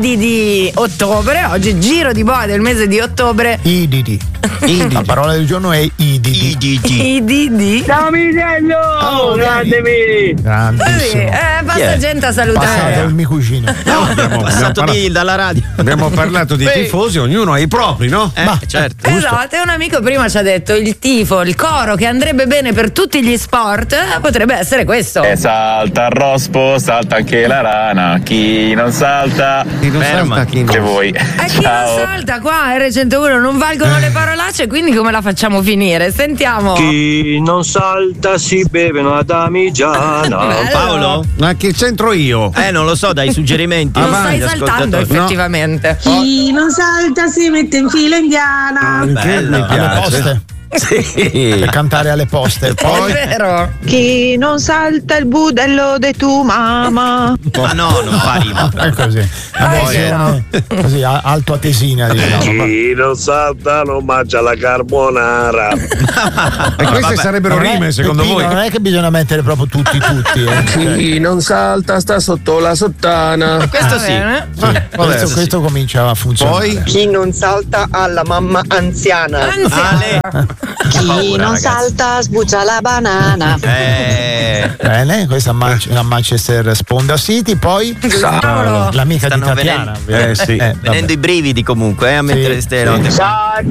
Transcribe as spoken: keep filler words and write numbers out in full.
Idi di ottobre, oggi giro di boa del mese di ottobre. Ididi. Ididi. La parola del giorno è ididi. Ididi. Ididi. Ciao Misello! Oh, grande Miri! Grandissimo. Eh, passa Yeah. gente a salutare. Passato il mio cugino. No, abbiamo passato abbiamo lì dalla radio. Abbiamo parlato di Beh. tifosi, ognuno ha i propri, no? Eh, Ma- certo. Esatto, e un amico prima ci ha detto il tifo, il coro che andrebbe bene per tutti gli sport, eh, potrebbe essere questo. E salta il rospo, salta anche la rana. Chi non salta, Chi non Ferma. salta, chi che non. voi. E chi non Ciao. salta qua R centouno non valgono le parolacce, quindi come la facciamo finire? Sentiamo. Chi non salta si beve una damigiana. Bello. Paolo? Ma che c'entro io? Eh, non lo so, dai suggerimenti. Non Avanti, stai saltando ascoltatori. effettivamente. Chi non salta si mette in fila indiana. Che bello. mi Alle piace. poste. Sì. Per cantare alle poste. Poi È vero. Chi non salta il budello de tu mamma. Ma no, non fa rima. è così. La versione così a- alto atesina, diciamo. Chi non salta non mangia la carbonara. E queste vabbè. sarebbero Non è- rime, secondo Peppino, voi? non è che bisogna mettere proprio tutti tutti. Eh. Chi non salta sta sotto la sottana. Questo Va sì. bene. questo, questo comincia a funzionare. Poi Chi non salta alla mamma anziana. Anzi, Ale. Chi paura, non ragazzi. salta sbuccia la banana. Eh, Bene, questa a, Man- a Manchester Sponda City, poi Paolo. l'amica Stanno di Tatiana. venendo- Eh, sì. vabbè. venendo i brividi comunque, eh, a mettere Sì, queste sì. note. Ciao